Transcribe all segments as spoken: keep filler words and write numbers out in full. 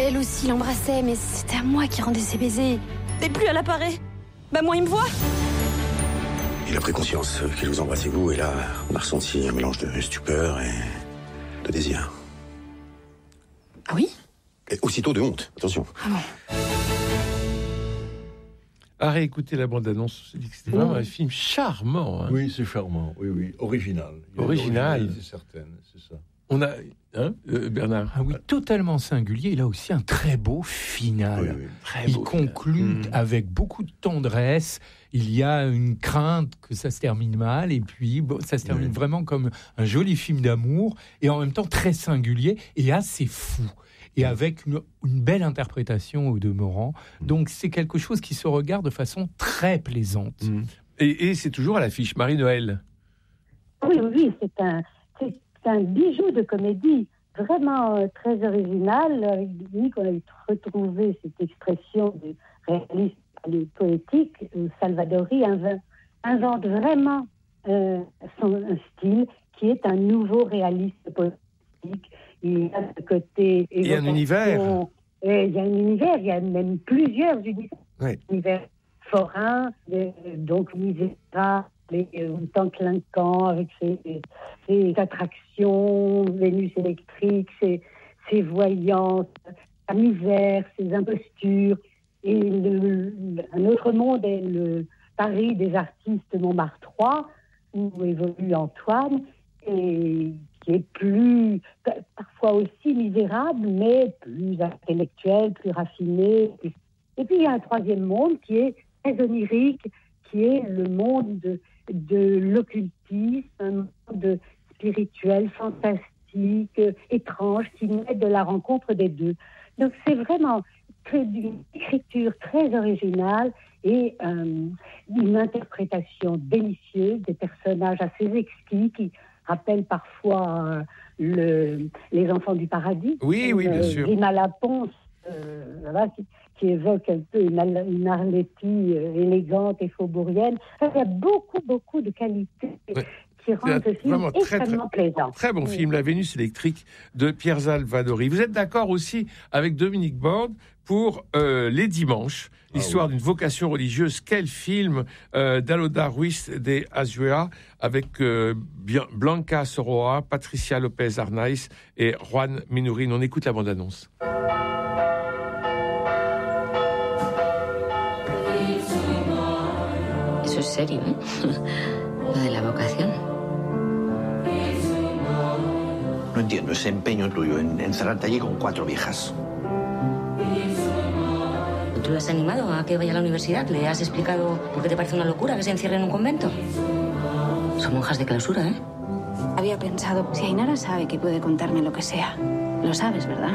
elle aussi l'embrassait, mais c'était à moi qui rendais ses baisers. Et plus elle apparaît, bah moins il me voit. Il a pris conscience qu'il vous embrassait vous, et là, on a ressenti un mélange de stupeur et de désir. Ah oui? Et aussitôt de honte, attention. Ah bon? À réécouter la bande-annonce, on s'est dit que c'était vraiment un film charmant. Hein. Oui, c'est charmant, oui, oui, original. Original. C'est certain, c'est ça. On a, hein, euh, Bernard. Ah oui, totalement singulier. Il a aussi un très beau final. Oui, oui. Très Il beau conclut final. Mmh. avec beaucoup de tendresse. Il y a une crainte que ça se termine mal, et puis bon, ça se termine Oui. vraiment comme un joli film d'amour, et en même temps très singulier et assez fou. Et avec une, une belle interprétation au demeurant. Donc c'est quelque chose qui se regarde de façon très plaisante. Mmh. Et, et c'est toujours à l'affiche, Marie-Noël. Oui, oui, c'est un, c'est, c'est un bijou de comédie, vraiment euh, très original. Avec Nick, on a retrouvé cette expression du réalisme poétique. où Salvadori inv- invente vraiment euh, son un style qui est un nouveau réalisme poétique. Il y a ce côté Il y a un univers. Et il y a un univers, il y a même plusieurs univers. Ouais. Univers forain, euh, donc Misera, euh, tant clinquant, avec ses, ses attractions, Vénus électrique, ses, ses voyances, sa misère, ses impostures. Et le, un autre monde est le Paris des artistes Montmartrois, où évolue Antoine, et qui est plus, parfois aussi misérable, mais plus intellectuel, plus raffiné. Et puis il y a un troisième monde qui est très onirique, qui est le monde de, de l'occultisme, un monde spirituel, fantastique, étrange, qui naît de la rencontre des deux. Donc c'est vraiment très, une écriture très originale et euh, une interprétation délicieuse des personnages assez exquis qui rappellent parfois euh, le, les enfants du paradis. Oui, oui, bien euh, sûr. Rima Laponce, euh, voilà, qui, qui évoque un peu une, une Arletty euh, élégante et faubourienne. Il y a beaucoup, beaucoup de qualités Ouais. qui rendent ce film Vraiment très, extrêmement très, plaisant. Très bon Oui. film, La Vénus électrique de Pierre Salvadori. Vous êtes d'accord aussi avec Dominique Borde pour euh, Les Dimanches, Ah histoire oui. d'une vocation religieuse. Quel film euh, d'Aloda Ruiz de Azuela avec euh, Blanca Soroa, Patricia Lopez Arnaiz et Juan Minurin. On écoute la bande-annonce. Eso es serio, ¿eh? Lo de la vocación. No entiendo ese empeño tuyo en encerrarte allí con cuatro viejas. ¿Tú lo has animado a que vaya a la universidad? ¿Le has explicado por qué te parece una locura que se encierre en un convento? Son monjas de clausura, ¿eh? Había pensado, si Ainara sabe que puede contarme lo que sea. Lo sabes, ¿verdad?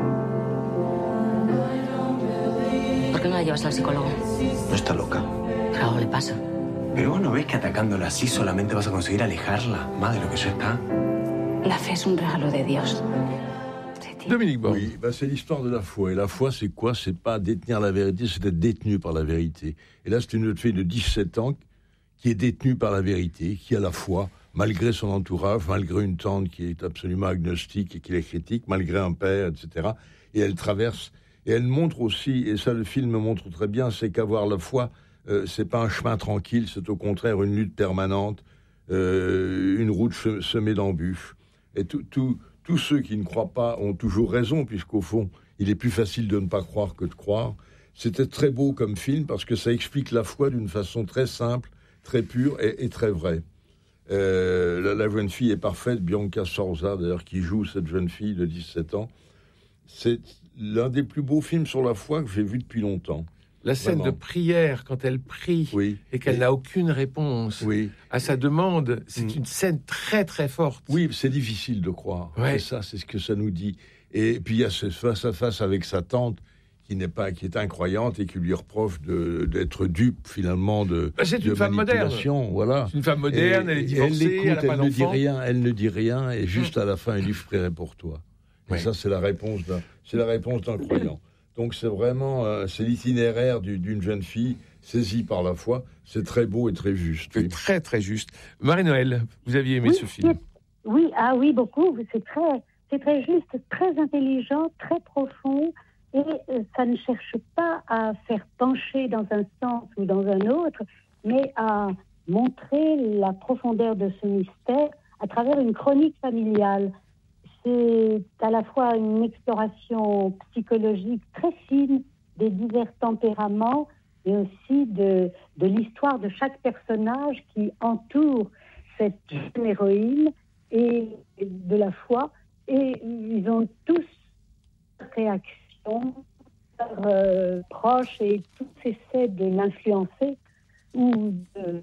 ¿Por qué no la llevas al psicólogo? No está loca. Pero algo le pasa. Pero vos no ves que atacándola así solamente vas a conseguir alejarla más de lo que ya está. La fe es un regalo de Dios. Dominique Borde. Oui, bah c'est l'histoire de la foi. Et la foi, c'est quoi? C'est pas détenir la vérité, c'est être détenu par la vérité. Et là, c'est une autre fille de dix-sept ans qui est détenue par la vérité, qui a la foi, malgré son entourage, malgré une tante qui est absolument agnostique et qui les critique, malgré un père, et cetera. Et elle traverse, et elle montre aussi, et ça le film montre très bien, c'est qu'avoir la foi, euh, c'est pas un chemin tranquille, c'est au contraire une lutte permanente, euh, une route semée d'embûches. Et tout... tout Tous ceux qui ne croient pas ont toujours raison, puisqu'au fond, il est plus facile de ne pas croire que de croire. C'était très beau comme film, parce que ça explique la foi d'une façon très simple, très pure et, et très vraie. Euh, la, la jeune fille est parfaite, Bianca Sorza, d'ailleurs, qui joue cette jeune fille de dix-sept ans. C'est l'un des plus beaux films sur la foi que j'ai vu depuis longtemps. La scène Vraiment. de prière, quand elle prie Oui. et qu'elle Et- n'a aucune réponse Oui. à sa demande, c'est Mm. une scène très très forte. Oui, c'est difficile de croire. Ouais. C'est ça, c'est ce que ça nous dit. Et puis il y a ce face à face avec sa tante qui n'est pas, qui est incroyante et qui lui reproche de, d'être dupe finalement de. Bah, c'est une de femme moderne. manipulation, Voilà. C'est une femme moderne, Et- elle est et divorcée, l'écoute, elle n'a pas elle ne dit d'enfant. rien, elle ne dit rien, et juste à la fin, elle dit je prierai pour toi. Et Ouais. ça, c'est la réponse d'un, c'est la réponse d'un croyant. Donc c'est vraiment, euh, c'est l'itinéraire du- d'une jeune fille saisie par la foi. C'est très beau et très juste. C'est oui. très très juste. Marie-Noël, vous aviez aimé Oui, ce film? c'est- Oui, ah oui, beaucoup. C'est très, c'est très juste, très intelligent, très profond. Et euh, ça ne cherche pas à faire pencher dans un sens ou dans un autre, mais à montrer la profondeur de ce mystère à travers une chronique familiale. C'est à la fois une exploration psychologique très fine des divers tempéraments et aussi de, de l'histoire de chaque personnage qui entoure cette jeune héroïne et de la foi. Et ils ont tous réaction euh, proche et tous essaient de l'influencer ou de,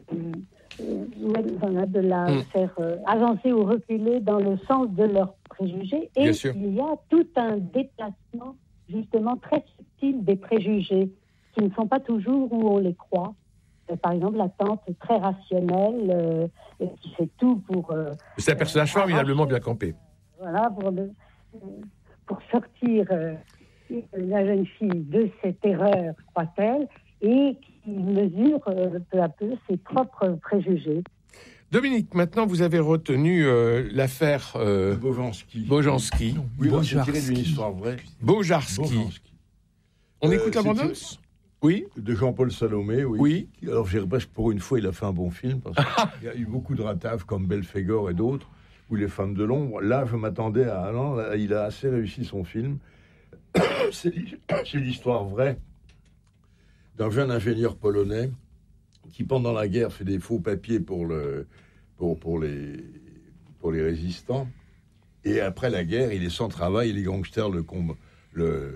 euh, de la mmh. faire euh, avancer ou reculer dans le sens de leurs préjugés. Et il y a tout un déplacement justement très subtil des préjugés qui ne sont pas toujours où on les croit. Euh, par exemple, la tante est très rationnelle, euh, qui fait tout pour... Euh, C'est un personnage euh, formidablement bien campé. Voilà, pour, le, pour sortir euh, la jeune fille de cette erreur, croit-elle, et qui mesure euh, peu à peu ses propres préjugés. Dominique, maintenant vous avez retenu euh, l'affaire euh, Bojanski. Bojanski. Oui, bon, c'est tiré d'une histoire vraie. Bojanski. On euh, écoute la bande-annonce ? Oui. De Jean-Paul Salomé, oui. Oui. Alors, je dirais presque pour une fois, il a fait un bon film, parce qu'il y a eu beaucoup de rataves comme Belphégor et d'autres, ou Les Femmes de l'ombre. Là, je m'attendais à... Non, là, il a assez réussi son film. c'est, c'est l'histoire vraie d'un jeune ingénieur polonais qui, pendant la guerre, fait des faux papiers pour, le, pour, pour, les, pour les résistants. Et après la guerre, il est sans travail, et les gangsters le... le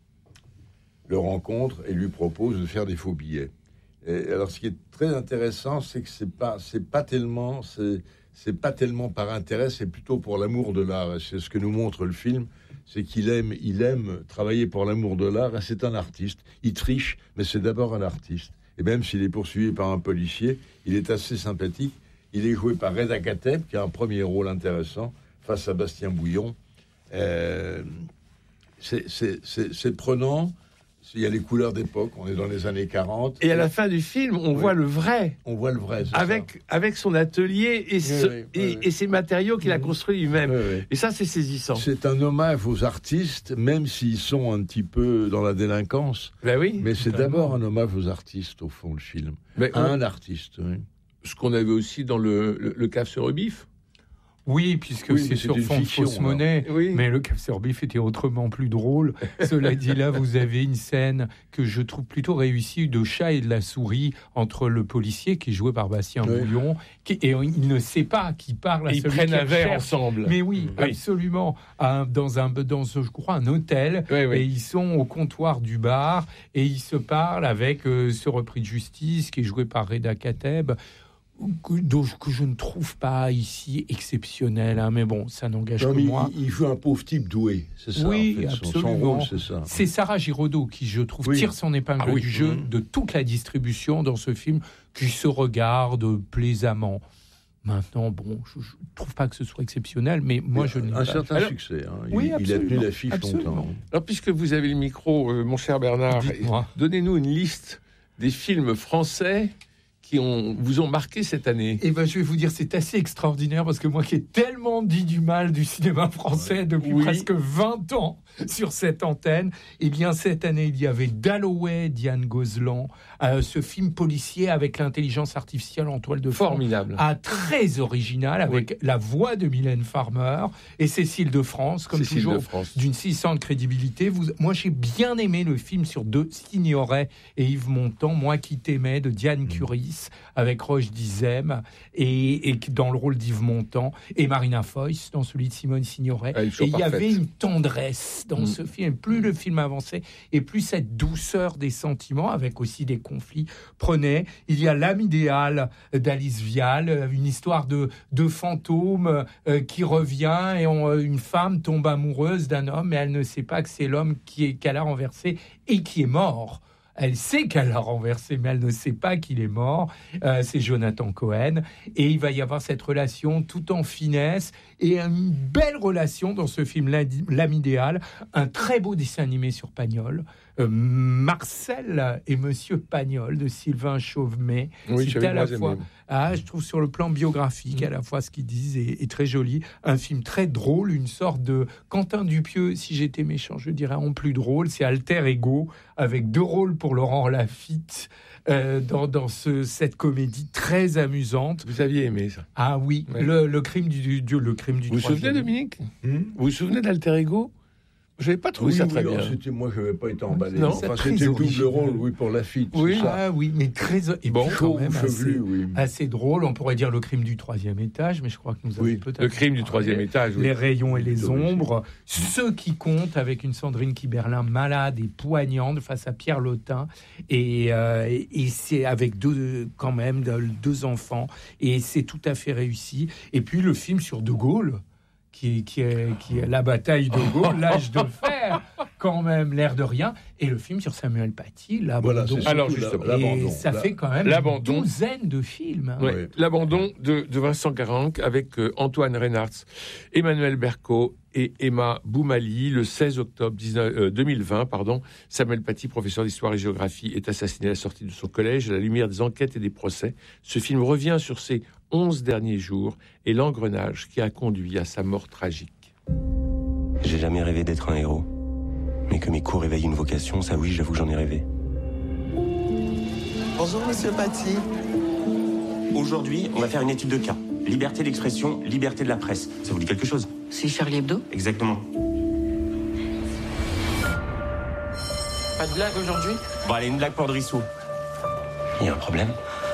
le rencontre et lui propose de faire des faux billets. Et alors, ce qui est très intéressant, c'est que c'est pas, c'est pas tellement, c'est, c'est pas tellement par intérêt, c'est plutôt pour l'amour de l'art. Et c'est ce que nous montre le film, c'est qu'il aime, il aime travailler pour l'amour de l'art. Et c'est un artiste. Il triche, mais c'est d'abord un artiste. Et même s'il est poursuivi par un policier, il est assez sympathique. Il est joué par Reda Kateb, qui a un premier rôle intéressant face à Bastien Bouillon. Euh, c'est, c'est, c'est, c'est prenant. Il y a les couleurs d'époque, on est dans les années quarante. Et à la fin du film, on oui. voit le vrai. On voit le vrai, c'est avec, ça. Avec son atelier et, ce, oui, oui, et, oui. et ses matériaux qu'il a construits lui-même. Oui, oui. Et ça, c'est saisissant. C'est un hommage aux artistes, même s'ils sont un petit peu dans la délinquance. Ben oui, mais c'est d'abord un hommage aux artistes, au fond, le film. Mais un on... artiste, oui. Ce qu'on avait aussi dans le, le, le Cave sur Bif. Oui, puisque oui, c'est sur fond de fausse monnaie, oui. mais le Cave sur Bif était autrement plus drôle. Cela dit, là, vous avez une scène que je trouve plutôt réussie de chat et de la souris entre le policier, qui est joué par Bastien oui. Bouillon, qui, et il ne sait pas qui parle à et celui ils prennent qui un verre ensemble. Mais oui, oui. absolument. À, dans, un, dans, je crois, un hôtel, oui, oui. et ils sont au comptoir du bar, et ils se parlent avec euh, ce repris de justice, qui est joué par Reda Kateb, Que, que je ne trouve pas ici exceptionnel, hein, mais bon, ça n'engage non, que moi. Il, il joue un pauvre type doué, c'est ça. Oui, en fait. absolument. Son, son rôle, c'est ça. C'est Sarah Giraudot qui, je trouve, oui. tire son épingle ah, oui. du jeu mmh. de toute la distribution dans ce film, qui se regarde plaisamment. Maintenant, bon, je ne trouve pas que ce soit exceptionnel, mais moi, mais je n'ai un pas... certain Alors, succès. Hein. Il, oui, il a tenu l'affiche absolument. longtemps. Alors, puisque vous avez le micro, euh, mon cher Bernard, Dites-moi. Donnez-nous une liste des films français qui ont, vous ont marqué cette année. Eh ben, je vais vous dire, c'est assez extraordinaire, parce que moi qui ai tellement dit du mal du cinéma français depuis oui. presque vingt ans sur cette antenne, eh bien, cette année, il y avait Dalloway, Diane Gozlan, euh, ce film policier avec l'intelligence artificielle en toile de fond. Formidable. Ah, très original, avec oui. la voix de Mylène Farmer et Cécile de France, comme Cécile toujours, de France. d'une saisissante crédibilité. Vous, moi, j'ai bien aimé le film sur De Signoret et Yves Montand, Moi qui t'aimais, de Diane mmh. Curis, avec Roche Dizem, et, et dans le rôle d'Yves Montand, et Marina Foïs dans celui de Simone Signoret. Ah, et il y avait une tendresse dans mmh. ce film. Plus le film avançait, et plus cette douceur des sentiments, avec aussi des conflits, prenait. Il y a L'âme idéale d'Alice Vial, une histoire de, de fantôme euh, qui revient, et on, une femme tombe amoureuse d'un homme, et elle ne sait pas que c'est l'homme qui est, qu'elle a renversé et qui est mort. Elle sait qu'elle l'a renversé, mais elle ne sait pas qu'il est mort. Euh, c'est Jonathan Cohen. Et il va y avoir cette relation tout en finesse et une belle relation dans ce film, L'âme idéale. Un très beau dessin animé sur Pagnol. Euh, Marcel et Monsieur Pagnol de Sylvain Chauvemet. Oui, c'est à la fois, ah, je trouve sur le plan biographique, mmh. à la fois ce qu'ils disent est, est très joli. Un film très drôle, une sorte de Quentin Dupieux, si j'étais méchant, je dirais en plus drôle. C'est Alter Ego, avec deux rôles pour Laurent Lafitte. Euh, dans, dans ce, cette comédie très amusante. Vous aviez aimé ça? Ah oui, ouais. le, le crime du, du le crime du. Vous vous souvenez, Dominique? hmm Vous vous souvenez d'Alter Ego? Je n'avais pas trouvé oui, ça oui, très non, bien. C'était, moi, je n'avais pas été emballé. Non, enfin, c'était le double rôle, oui, pour Lafitte. Oui, c'est ça. ah, oui, mais très et bon, puis quand même chevelu, assez, oui. assez drôle. On pourrait dire le crime du troisième étage, mais je crois que nous avons oui, peut-être le crime du troisième les, étage. Oui. Les rayons et les ombres, ceux qui comptent avec une Sandrine Kiberlin malade et poignante face à Pierre Lotin, et, euh, et, et c'est avec deux quand même deux enfants, et c'est tout à fait réussi. Et puis le film sur De Gaulle. Qui, qui, est, qui est la bataille de Gaulle, l'âge de fer, quand même, l'air de rien, et le film sur Samuel Paty, l'abandon. Voilà, alors justement, et ça fait quand même l'abandon. une douzaine de films. Hein. Ouais, oui. L'abandon de, de Vincent Carenc avec euh, Antoine Reynards, Emmanuel Berco et Emma Boumali. Le seize octobre deux mille vingt, pardon, Samuel Paty, professeur d'histoire et géographie, est assassiné à la sortie de son collège à la lumière des enquêtes et des procès. Ce film revient sur ses onze derniers jours et l'engrenage qui a conduit à sa mort tragique. J'ai jamais rêvé d'être un héros. Mais que mes cours éveillent une vocation, ça oui, j'avoue que j'en ai rêvé. Bonjour, monsieur Paty. Aujourd'hui, on va faire une étude de cas. Liberté d'expression, liberté de la presse. Ça vous dit quelque chose? C'est Charlie Hebdo? Exactement. Pas de blague aujourd'hui? Bon, allez, une blague pour Drissou. Il y a un problème?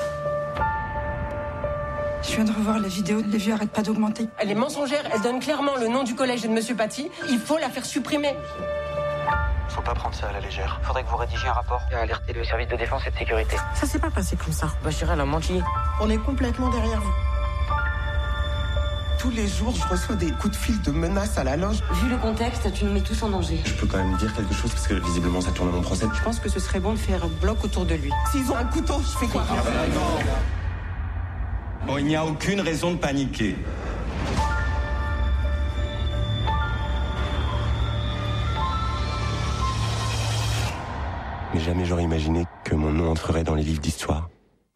Je viens de revoir la vidéo, les vues arrêtent pas d'augmenter. Elle est mensongère, elle donne clairement le nom du collège et de monsieur Paty. Il faut la faire supprimer. Faut pas prendre ça à la légère. Faudrait que vous rédigiez un rapport et alerter le service de défense et de sécurité. Ça s'est pas passé comme ça. Bachira, elle a menti. On est complètement derrière vous. Tous les jours, je reçois des coups de fil de menaces à la loge. Vu le contexte, tu nous mets tous en danger. Je peux quand même dire quelque chose parce que visiblement ça tourne à mon procès. Je pense que ce serait bon de faire un bloc autour de lui. S'ils ont un couteau, je fais quoi? Bon, il n'y a aucune raison de paniquer. Mais jamais j'aurais imaginé que mon nom entrerait dans les livres d'histoire.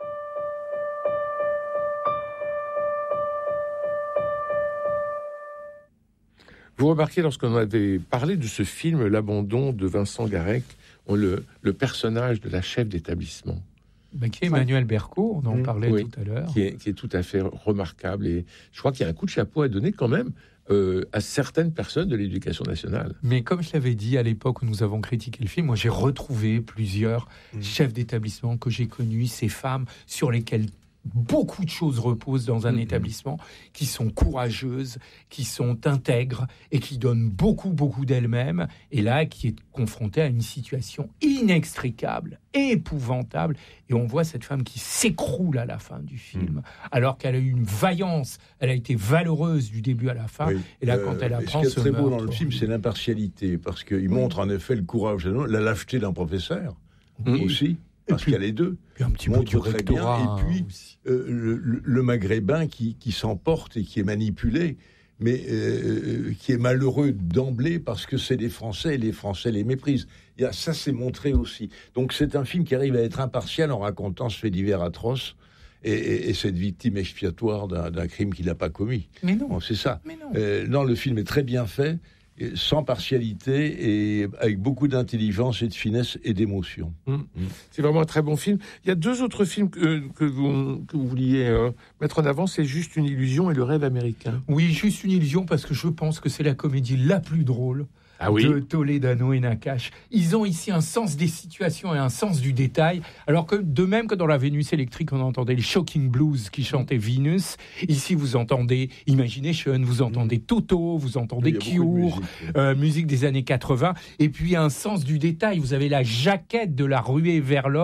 Vous remarquez, lorsqu'on avait parlé de ce film, L'abandon de Vincent Carenc, on le, le personnage de la chef d'établissement. Ben, qui est Emmanuel Berco, on en mmh, parlait oui, tout à l'heure. Qui est, qui est tout à fait remarquable. Et je crois qu'il y a un coup de chapeau à donner quand même euh, à certaines personnes de l'éducation nationale. Mais comme je l'avais dit à l'époque où nous avons critiqué le film, moi j'ai retrouvé plusieurs mmh. chefs d'établissement que j'ai connus, ces femmes sur lesquelles beaucoup de choses reposent dans un mmh. établissement, qui sont courageuses, qui sont intègres et qui donnent beaucoup, beaucoup d'elles-mêmes. Et là, qui est confrontée à une situation inextricable, épouvantable. Et on voit cette femme qui s'écroule à la fin du film, mmh. alors qu'elle a eu une vaillance, elle a été valeureuse du début à la fin. Oui. Et là, quand euh, elle apprend ce Ce qui est très meurtre, beau dans le film, c'est l'impartialité, parce qu'il oui. montre en effet le courage, la lâcheté d'un professeur mmh. aussi. Parce qu'il y a les deux. Puis un petit peu du rectorat. Et puis euh, le, le maghrébin qui, qui s'emporte et qui est manipulé, mais euh, qui est malheureux d'emblée parce que c'est les Français et les Français les méprisent. Il y a, ça, c'est montré aussi. Donc c'est un film qui arrive à être impartial en racontant ce fait divers atroce et, et, et cette victime expiatoire d'un, d'un crime qu'il n'a pas commis. Mais non. Bon, c'est ça. Mais non. Euh, non, le film est très bien fait, sans partialité et avec beaucoup d'intelligence et de finesse et d'émotion. Mmh. Mmh. C'est vraiment un très bon film. Il y a deux autres films que, que, vous, que vous vouliez euh, mettre en avant, c'est Juste une illusion et Le rêve américain. Oui, Juste une illusion, parce que je pense que c'est la comédie la plus drôle ah oui. de Toledano et Nakache. Ils ont ici un sens des situations et un sens du détail, alors que de même que dans La Vénus électrique, on entendait les Shocking Blues qui chantaient Venus. Ici, vous entendez Imagination, vous entendez Toto, vous entendez Cure, musique, euh, musique des années quatre-vingts, et puis un sens du détail. Vous avez la jaquette de La ruée vers l'or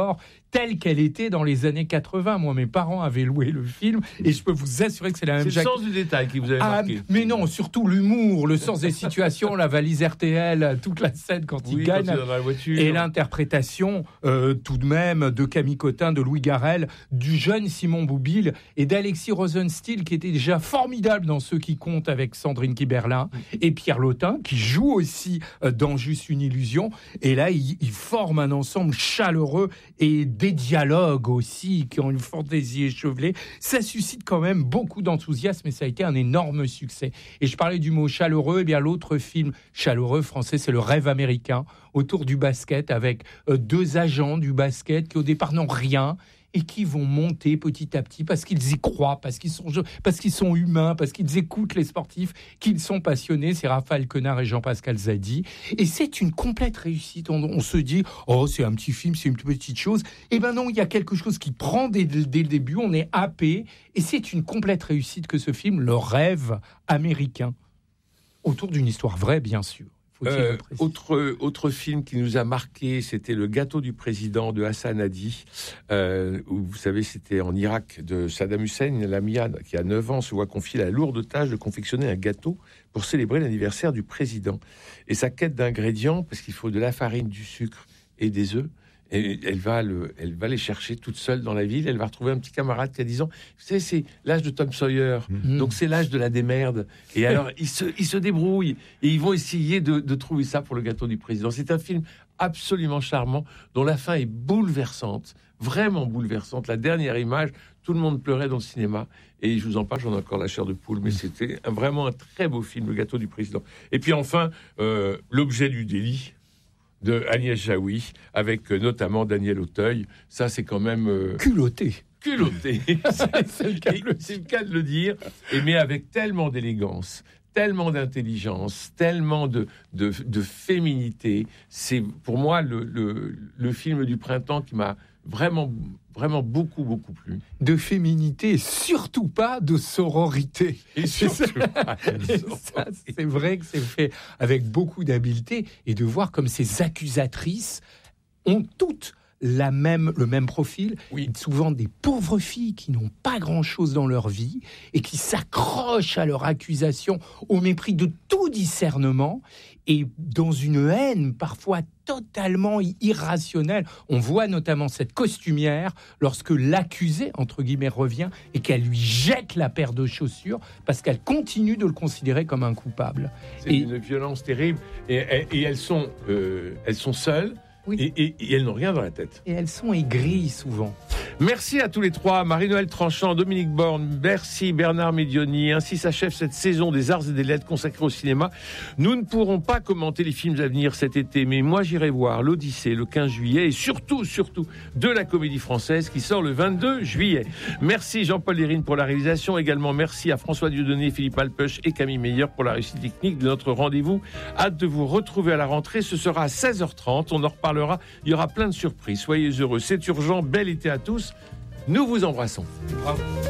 telle qu'elle était dans les années quatre-vingts. Moi, mes parents avaient loué le film et je peux vous assurer que c'est la même. C'est le sens du détail qui vous avait ah, marqué. Mais non, surtout l'humour, le sens des situations, la valise R T L, toute la scène quand oui, il gagne, quand il est dans la voiture. Et l'interprétation euh, tout de même de Camille Cotin, de Louis Garrel, du jeune Simon Boublil et d'Alexis Rosenstiel qui était déjà formidable dans Ceux qui comptent avec Sandrine Kiberlin et Pierre Lotin qui joue aussi euh, dans Juste une illusion. Et là, ils il forment un ensemble chaleureux et des dialogues aussi qui ont une fantaisie échevelée. Ça suscite quand même beaucoup d'enthousiasme et ça a été un énorme succès. Et je parlais du mot chaleureux, et bien l'autre film chaleureux français, c'est Le Rêve américain, autour du basket avec euh, deux agents du basket qui au départ n'ont rien et qui vont monter petit à petit parce qu'ils y croient, parce qu'ils sont, parce qu'ils sont humains, parce qu'ils écoutent les sportifs, qu'ils sont passionnés. C'est Raphaël Quenard et Jean-Pascal Zadi. Et c'est une complète réussite. On, on se dit, oh, c'est un petit film, c'est une petite chose. Eh ben non, il y a quelque chose qui prend dès, dès le début. On est happé. Et c'est une complète réussite que ce film, Le Rêve américain, autour d'une histoire vraie, bien sûr. Euh, autre, autre film qui nous a marqué, c'était Le Gâteau du Président de Hassan Hadi, euh, où vous savez, c'était en Irak de Saddam Hussein. La Mia, qui a neuf ans, se voit confier la lourde tâche de confectionner un gâteau pour célébrer l'anniversaire du président. Et sa quête d'ingrédients, parce qu'il faut de la farine, du sucre et des œufs, et elle va, le, elle va les chercher toute seule dans la ville. Elle va retrouver un petit camarade qui a dix ans. Vous savez, c'est l'âge de Tom Sawyer. Mmh. Donc, c'est l'âge de la démerde. Et alors, ils se, ils se débrouillent. Et ils vont essayer de, de trouver ça pour le gâteau du président. C'est un film absolument charmant, dont la fin est bouleversante. Vraiment bouleversante. La dernière image, tout le monde pleurait dans le cinéma. Et je vous en parle, j'en ai encore la chair de poule. Mais c'était un, vraiment un très beau film, Le Gâteau du Président. Et puis enfin, euh, L'Objet du délit de Agnès Jaoui, avec euh, notamment Daniel Auteuil. Ça, c'est quand même... Euh, culotté. Culotté. c'est, c'est, le cas de le, c'est le cas de le dire. Et mais avec tellement d'élégance, tellement d'intelligence, tellement de, de, de féminité. C'est pour moi le, le, le film du printemps qui m'a vraiment, vraiment beaucoup, beaucoup plu. De féminité et surtout pas de sororité. Et surtout pas de sororité. Ça, c'est vrai que c'est fait avec beaucoup d'habileté et de voir comme ces accusatrices ont toutes la même, le même profil, oui. Souvent des pauvres filles qui n'ont pas grand-chose dans leur vie et qui s'accrochent à leur accusation au mépris de tout discernement et dans une haine parfois totalement irrationnelle. On voit notamment cette costumière lorsque l'accusé, entre guillemets, revient et qu'elle lui jette la paire de chaussures parce qu'elle continue de le considérer comme un coupable. C'est et... une violence terrible et, et, et elles sont, euh, elles sont seules. Oui. Et, et, et elles n'ont rien dans la tête. Et elles sont aigries souvent. Merci à tous les trois, Marie-Noëlle Tranchant, Dominique Borne, merci Bernard Médioni. Ainsi s'achève cette saison des arts et des lettres consacrée au cinéma. Nous ne pourrons pas commenter les films à venir cet été, mais moi j'irai voir l'Odyssée le quinze juillet et surtout, surtout de la Comédie Française qui sort le vingt-deux juillet. Merci Jean-Paul Lérine pour la réalisation. Également merci à François Dieudonné, Philippe Alpeuch et Camille Meyer pour la réussite technique de notre rendez-vous. Hâte de vous retrouver à la rentrée. Ce sera à seize heures trente. On en reparlera. Il y aura plein de surprises. Soyez heureux. C'est urgent. Bel été à tous. Nous vous embrassons. Bravo.